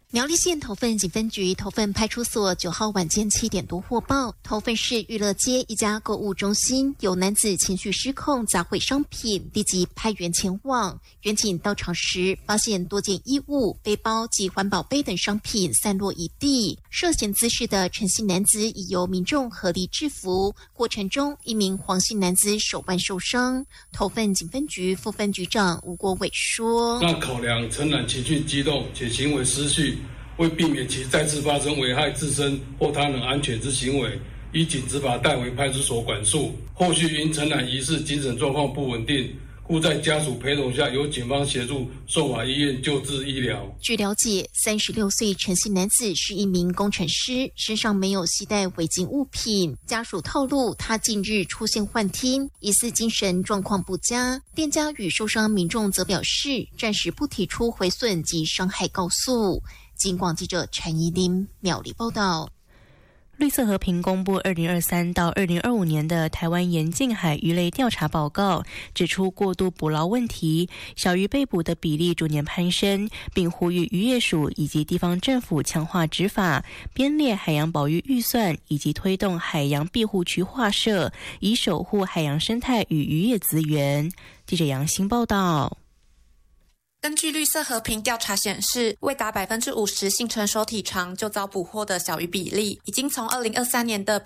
苗栗县头份警分局头份派出所9号晚间7点多获报，头份市娱乐街一家购物中心有男子情绪失控砸毁商品，立即派员前往。员警到场时发现多件衣物、背包及环保杯等商品散落一地，涉嫌滋事的陈姓男子已由民众合力制服，过程中一名黄姓男子手腕受伤。头份警分局副分局长吴国伟说： 那考量陈男情绪激动且行为失序，为避免其再次发生危害自身或他人安全之行为，依警执法带回派出所管束。后续因陈男疑似精神状况不稳定，故在家属陪同下，由警方协助送往医院救治医疗。 据了解，36岁陈姓男子是一名工程师，身上没有携带违禁物品。家属透露，他近日出现幻听，疑似精神状况不佳。店家与受伤民众则表示，暂时不提出毁损及伤害告诉。警广记者陈怡琳苗栗报道。 绿色和平公布2023到2025年的台湾沿近海鱼类调查报告，指出过度捕捞问题，小鱼被捕的比例逐年攀升，并呼吁渔业署以及地方政府强化执法，编列海洋保育预算，以及推动海洋庇护区划设，以守护海洋生态与渔业资源。记者杨欣报道。 根据绿色和平调查显示，未达50%性成熟体长就遭捕获的小鱼比例，已经从2023年的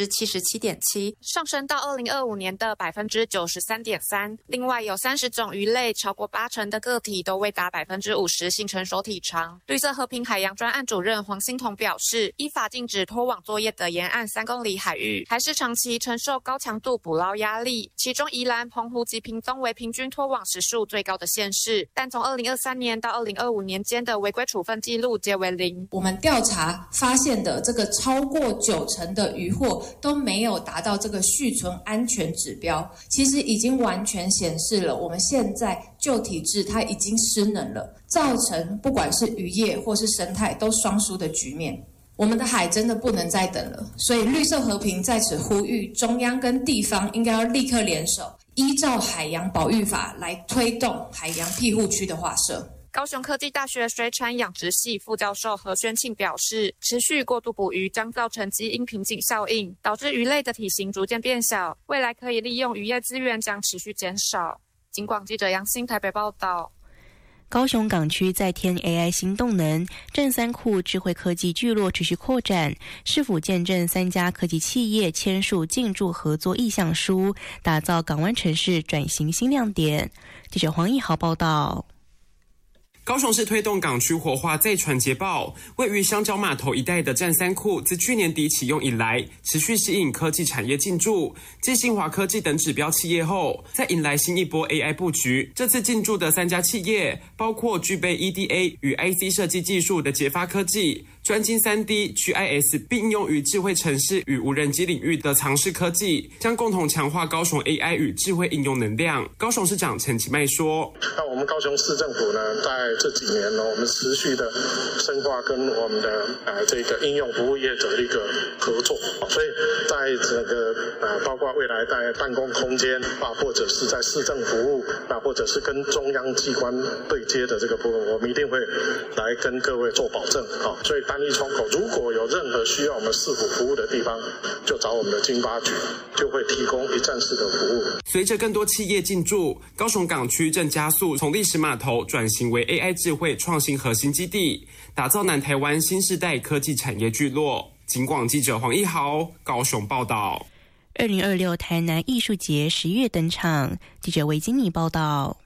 77.7%上升到2025年的93.3%。另外有30种鱼类，超过80%的个体都未达50%性成熟体长。绿色和平海洋专案主任黄欣彤表示，依法禁止拖网作业的沿岸3公里海域，还是长期承受高强度捕捞压力，其中宜兰、澎湖及屏东为平均拖网时数最高的县市，但从2023年到2025年间的违规处分记录皆为0。 我们调查发现的这个超过90%的渔获都没有达到这个续存安全指标，其实已经完全显示了我们现在旧体制它已经失能了，造成不管是渔业或是生态都双输的局面。我们的海真的不能再等了，所以绿色和平在此呼吁中央跟地方应该要立刻联手，依照海洋保育法来推动海洋庇护区的划设。 高雄科技大学水产养殖系副教授何宣庆表示，持续过度捕鱼将造成基因瓶颈效应，导致鱼类的体型逐渐变小，未来可以利用渔业资源将持续减少。警广记者杨欣台北报道。 高雄港区再添 AI 新动能，正三库智慧科技聚落持续扩展，市府见证3家科技企业签署进驻合作意向书，打造港湾城市转型新亮点。记者黄义豪报道。 高雄市推动港区活化再传捷报，位于香蕉码头一带的战三库，自去年底启用以来，持续吸引科技产业进驻，继新华科技等指标企业后，再引来新一波 AI 布局。这次进驻的3家企业，包括具备 EDA 与 IC 设计技术的捷发科技，专精 3D、GIS 并应用于智慧城市与无人机领域的藏视科技，将共同强化高雄 AI 与智慧应用能量。高雄市长陈其迈说： 那我们高雄市政府呢，在这几年呢，我们持续的深化跟我们的这个应用服务业者的一个合作，所以在整个包括未来在办公空间或者是在市政服务或者是跟中央机关对接的这个部分，我们一定会来跟各位做保证。所以单一窗口如果有任何需要我们市府服务的地方，就找我们的经发局，就会提供一站式的服务。 随着更多企业进驻，高雄港区正加速从历史码头转型为 AI 智慧创新核心基地，打造南台湾新世代科技产业聚落。警广记者黄一豪高雄报道。 2026台南艺术节10月登场，记者维金妮报道。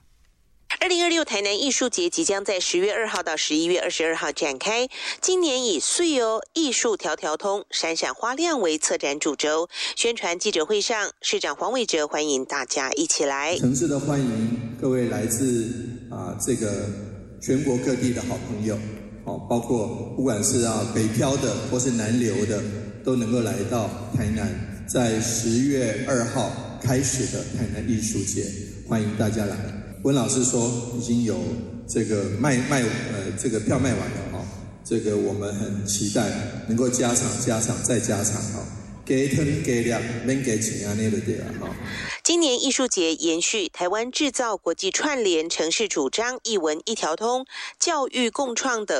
2026台南艺术节即将在10月2号到11月22号展开，今年以岁哦艺术条条通闪闪花亮为策展主轴。宣传记者会上，市长黄伟哲欢迎大家一起来。 诚挚的欢迎各位来自这个全国各地的好朋友，包括不管是北漂的或是南流的，都能够来到台南，在10月2号开始的台南艺术节，欢迎大家来。温老师说已经有这个这个票卖完了这个我们很期待能够加场再加场加汤加量免加钱啊，那个对啊。 今年艺术节延续台湾制造国际串联城市主张，一文一条通，教育共创的